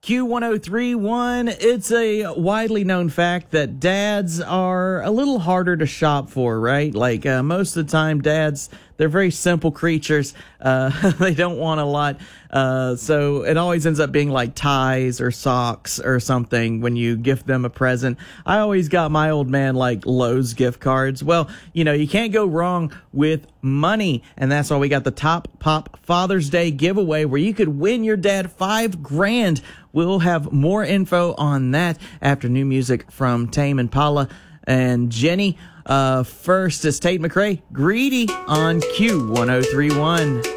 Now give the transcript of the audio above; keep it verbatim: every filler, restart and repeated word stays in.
Q ten thirty-one, it's a widely known fact that dads are a little harder to shop for, right? Like uh, most of the time, dads, they're very simple creatures. Uh, they don't want a lot. Uh, so it always ends up being like ties or socks or something when you gift them a present. I always got my old man like Lowe's gift cards. Well, you know, you can't go wrong with money. And that's why we got the Top Pop Father's Day giveaway where you could win your dad five grand. We'll have more info on that after new music from Tame Impala and Jenny. Uh, first is Tate McRae, Greedy on Q ten thirty-one.